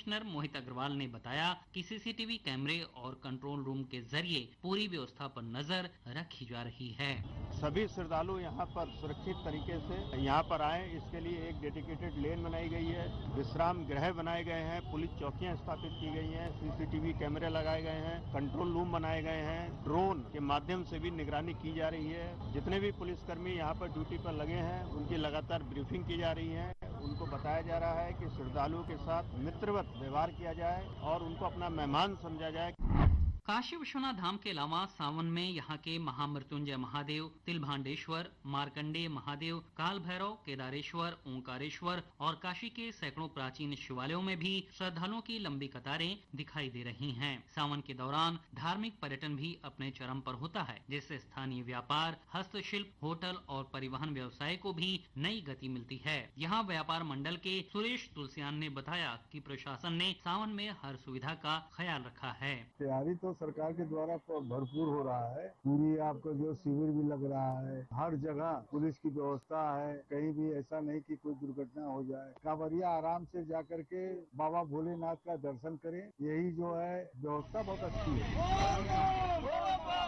Commissioner Mohit Agarwal ने बताया कि सीसीटीवी कैमरे और कंट्रोल रूम के जरिए पूरी व्यवस्था पर नजर रखी जा रही है। सभी श्रद्धालु यहाँ पर सुरक्षित तरीके से यहाँ पर आए, इसके लिए एक डेडिकेटेड लेन बनाई गई है, विश्राम गृह बनाए गए हैं, पुलिस चौकियां स्थापित की गई हैं, सीसीटीवी कैमरे लगाए गए हैं, कंट्रोल रूम बनाए गए हैं, ड्रोन के माध्यम से भी निगरानी की जा रही है। जितने भी पुलिसकर्मी यहाँ पर ड्यूटी पर लगे हैं उनकी लगातार ब्रीफिंग की जा रही है। उनको बताया जा रहा है कि श्रद्धालुओं के साथ मित्रवत व्यवहार किया जाए और उनको अपना मेहमान समझा जाए। काशी विश्वनाथ धाम के अलावा सावन में यहाँ के महामृत्युंजय महादेव, तिलभांडेश्वर, मार्कंडेय महादेव, काल भैरव, केदारेश्वर, ओंकारेश्वर और काशी के सैकड़ों प्राचीन शिवालयों में भी श्रद्धालुओं की लंबी कतारें दिखाई दे रही हैं। सावन के दौरान धार्मिक पर्यटन भी अपने चरम पर होता है, जिससे स्थानीय व्यापार, हस्तशिल्प, होटल और परिवहन व्यवसाय को भी नई गति मिलती है। यहाँ व्यापार मंडल के सुरेश तुलसियान ने बताया कि प्रशासन ने सावन में हर सुविधा का ख्याल रखा है। तैयारी तो सरकार के द्वारा भरपूर हो रहा है। पूरी आपको जो शिविर भी लग रहा है, हर जगह पुलिस की व्यवस्था है, कहीं भी ऐसा नहीं कि कोई दुर्घटना हो जाए। कांवरिया आराम से जाकर के बाबा भोलेनाथ का दर्शन करें, यही जो है व्यवस्था बहुत अच्छी है।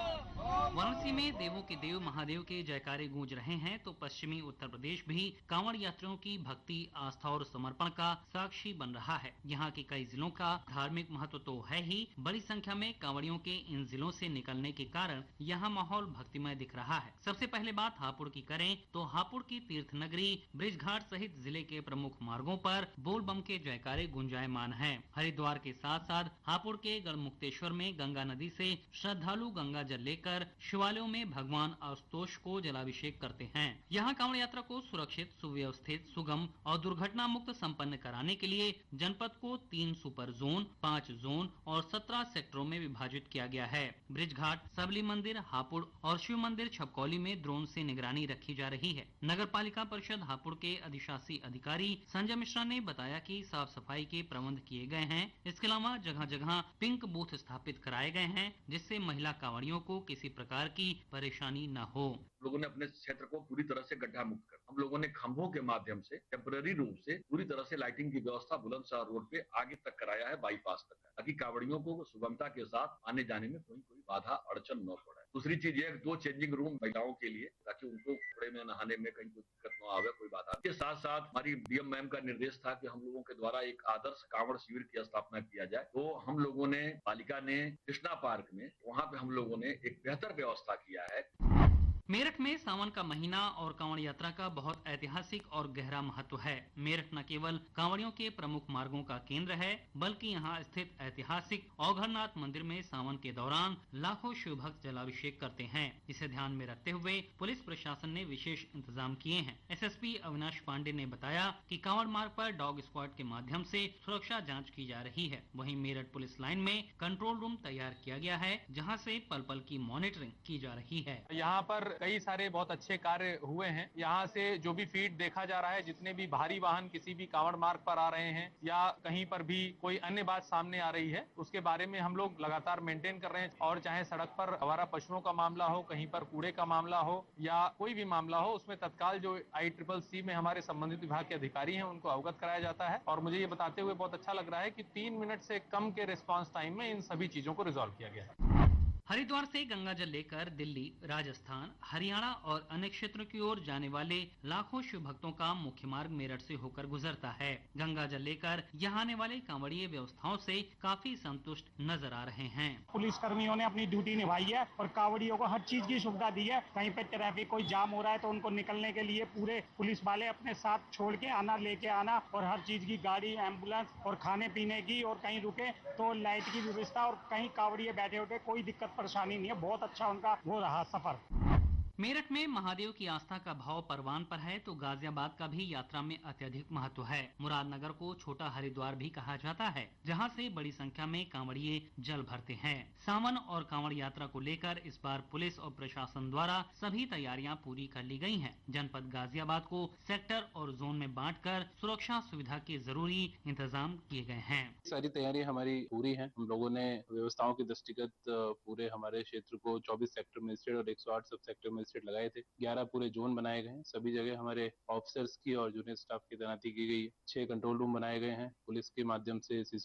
वाराणसी में देवों के देव महादेव के जयकारे गूंज रहे हैं, तो पश्चिमी उत्तर प्रदेश भी कांवड़ यात्रियों की भक्ति, आस्था और समर्पण का साक्षी बन रहा है। यहाँ के कई जिलों का धार्मिक महत्व तो है ही, बड़ी संख्या में कांवड़ियों के इन जिलों से निकलने के कारण यहाँ माहौल भक्तिमय दिख रहा है। सबसे पहले बात हापुड़ की करें तो हापुड़ की तीर्थ नगरी ब्रिज घाट सहित जिले के प्रमुख मार्गों पर बोल बम के जयकारे गुंजायमान है। हरिद्वार के साथ साथ हापुड़ के गढ़मुक्तेश्वर में गंगा नदी से श्रद्धालु गंगा जल लेकर शिवालयों में भगवान आशुतोष को जलाभिषेक करते हैं। यहाँ कांवड़ यात्रा को सुरक्षित, सुव्यवस्थित, सुगम और दुर्घटना मुक्त संपन्न कराने के लिए जनपद को 3 सुपर जोन, 5 जोन और 17 सेक्टरों में विभाजित किया गया है। ब्रिज घाट, सबली मंदिर, हापुड़ और शिव मंदिर छपकौली में ड्रोन से निगरानी रखी जा रही है। नगर पालिका परिषद हापुड़ के अधिशासी अधिकारी संजय मिश्रा ने बताया कि साफ सफाई के प्रबंध किए गए हैं। इसके अलावा जगह जगह पिंक बूथ स्थापित कराए गए हैं, जिससे महिला कांवड़ियों को किसी प्रकार की परेशानी न हो। लोगों ने अपने क्षेत्र को पूरी तरह से गड्ढा मुक्त कर, हम लोगों ने खंभों के माध्यम से टेम्पररी रूप से पूरी तरह से लाइटिंग की व्यवस्था बुलंदशहर रोड पे आगे तक कराया है, बाईपास तक, ताकि कांवड़ियों को सुगमता के साथ आने जाने में कोई बाधा अड़चन न पड़े। दूसरी चीज ये 2 चेंजिंग रूम महिलाओं के लिए, ताकि उनको कपड़े में नहाने में कहीं कोई दिक्कत न आवे, कोई बाधा। इसके साथ साथ हमारी डीएम मैम का निर्देश था कि हम लोगों के द्वारा एक आदर्श कांवड़ शिविर की स्थापना किया जाए, तो हम लोगों ने, पालिका ने कृष्णा पार्क में, वहाँ पे हम लोगों ने एक बेहतर व्यवस्था किया है। मेरठ में सावन का महीना और कांवड़ यात्रा का बहुत ऐतिहासिक और गहरा महत्व है। मेरठ न केवल कांवड़ियों के प्रमुख मार्गों का केंद्र है, बल्कि यहाँ स्थित ऐतिहासिक औघरनाथ मंदिर में सावन के दौरान लाखों शिव भक्त जलाभिषेक करते हैं। इसे ध्यान में रखते हुए पुलिस प्रशासन ने विशेष इंतजाम किए हैं। एसएसपी अविनाश पांडे ने बताया कि कांवड़ मार्ग पर डॉग स्क्वाड के माध्यम से सुरक्षा जाँच की जा रही है। वहीं मेरठ पुलिस लाइन में कंट्रोल रूम तैयार किया गया है, जहाँ से पल पल की मॉनिटरिंग की जा रही है। यहाँ पर कई सारे बहुत अच्छे कार्य हुए हैं। यहाँ से जो भी फीड देखा जा रहा है, जितने भी भारी वाहन किसी भी कांवड़ मार्ग पर आ रहे हैं या कहीं पर भी कोई अन्य बात सामने आ रही है, उसके बारे में हम लोग लगातार मेंटेन कर रहे हैं। और चाहे सड़क पर आवारा पशुओं का मामला हो, कहीं पर कूड़े का मामला हो या कोई भी मामला हो, उसमें तत्काल जो ICCC में हमारे संबंधित विभाग के अधिकारी हैं उनको अवगत कराया जाता है। और मुझे ये बताते हुए बहुत अच्छा लग रहा है कि 3 मिनट से कम के रिस्पॉन्स टाइम में इन सभी चीजों को रिजॉल्व किया गया है। हरिद्वार से गंगा जल लेकर दिल्ली, राजस्थान, हरियाणा और अन्य क्षेत्रों की ओर जाने वाले लाखों शिव भक्तों का मुख्य मार्ग मेरठ से होकर गुजरता है। गंगा जल लेकर यहाँ आने वाले कांवड़िये व्यवस्थाओं से काफी संतुष्ट नजर आ रहे हैं। पुलिस कर्मियों ने अपनी ड्यूटी निभाई है और कांवड़ियों को हर चीज की सुविधा दी है। कहीं पे ट्रैफिक कोई जाम हो रहा है तो उनको निकलने के लिए पूरे पुलिस वाले अपने साथ छोड़ के आना, लेके आना, और हर चीज की गाड़ी, एम्बुलेंस और खाने पीने की, और कहीं रुके तो लाइट की व्यवस्था, और कहीं कांवड़िये बैठे उठे कोई दिक्कत परेशानी नहीं है। बहुत अच्छा उनका वो रहा सफर। मेरठ में महादेव की आस्था का भाव परवान पर है, तो गाजियाबाद का भी यात्रा में अत्यधिक महत्व है। मुरादनगर को छोटा हरिद्वार भी कहा जाता है, जहां से बड़ी संख्या में कांवड़िये जल भरते हैं। सावन और कांवड़ यात्रा को लेकर इस बार पुलिस और प्रशासन द्वारा सभी तैयारियां पूरी कर ली गई हैं। जनपद गाजियाबाद को सेक्टर और जोन में बांटकर सुरक्षा सुविधा के जरूरी इंतजाम किए गए हैं। सारी तैयारी हमारी पूरी है। हम लोगों ने व्यवस्थाओं के दृष्टिगत पूरे हमारे क्षेत्र को 24 सेक्टर मजिस्ट्रेट और 108 सब सेक्टर मजिस्ट्रेट लगाए थे। 11 पूरे जोन बनाए गए हैं। सभी जगह हमारे ऑफिसर्स की और जूनियर स्टाफ की तैनाती की गई है। 6 कंट्रोल रूम बनाए गए हैं। पुलिस के माध्यम से